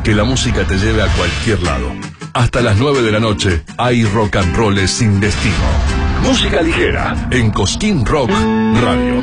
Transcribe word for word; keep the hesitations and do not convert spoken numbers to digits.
Que la música te lleve a cualquier lado. Hasta las nueve de la noche hay rock and roll sin destino. Música ligera en Cosquín Rock Radio.